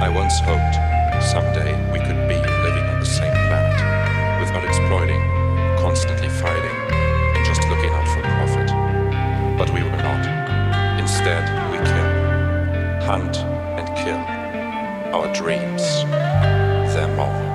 I once hoped someday we could be living on the same planet, without exploiting, constantly fighting, and just looking out for profit. But we were not. Instead, we kill, hunt and kill. Our dreams, they're more.